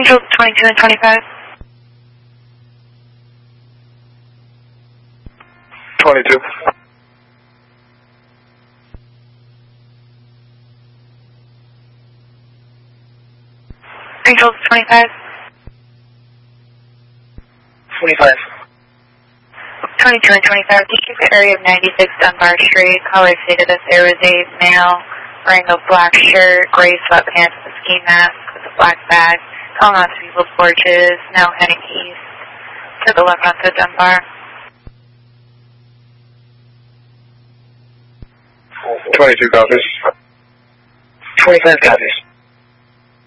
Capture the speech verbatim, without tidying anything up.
Angels twenty-two and twenty-five. twenty-two. Angels twenty-five. twenty-five. twenty-two and twenty-five. Thank you for area of ninety-six Dunbar Street. Caller stated that there was a male wearing a black shirt, gray sweatpants, and a ski mask with a black bag, calling out to people's porches, now heading east to the left onto Dunbar. twenty-two copies. twenty-five copies.